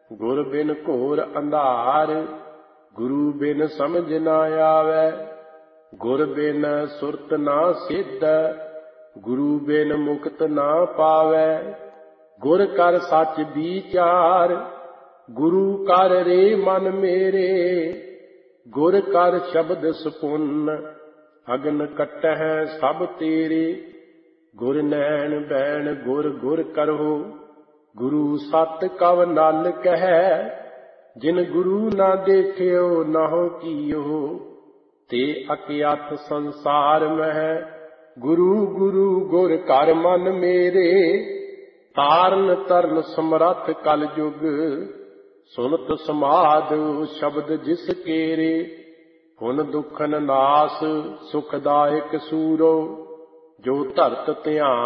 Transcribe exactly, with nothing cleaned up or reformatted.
ਗੁਰ ਬਿਨ ਘੋਰ ਅੰਧਾਰ, ਗੁਰੂ ਬਿਨ ਸਮਝ ਨਾ ਆਵੈ। ਗੁਰ ਬਿਨ ਸੁਰਤ ਨਾ ਸਿੱਧ, ਗੁਰੂ ਬਿਨ ਮੁਕਤ ਨਾ ਪਾਵੈ। ਗੁਰ ਕਰ ਸੱਚ ਵਿਚਾਰ, ਗੁਰੂ ਕਰ ਰੇ ਮਨ ਮੇਰੇ। ਗੁਰ ਕਰ ਸ਼ਬਦ ਸਪੁੰਨ, ਅਗਨ ਕੱਟਹਿ ਸਭ ਤੇਰੇ। ਗੁਰ ਨੈਣ ਬੈਣ ਗੁਰ ਗੁਰ ਕਰਹੁ, ਗੁਰੂ ਸਤ ਕਵ ਨਲ ਕਹਿ। ਜਿਨ ਗੁਰੂ ਨਾ ਦੇਖਿਓ ਨਾਹੁ ਕੀਓ, ਤੇ ਅਕਿਆਥ ਸੰਸਾਰ ਮਹਿ। ਗੁਰੂ ਗੁਰੂ ਗੁਰ ਕਰ ਮਨ ਮੇਰੇ, ਤਾਰਨ ਤਰਨ ਸਮਰੱਥ ਕਲ ਜੁਗ। ਸੁਨਤ ਸਮਾਧ ਸ਼ਬਦ ਜਿਸ ਕੇਰੇ, ਹੁਨ ਦੁਖਨ ਨਾਸ ਸੁਖਦਾਇਕ ਸੂਰੋ। ਜੋ ਧਰਤ ਧਿਆਨ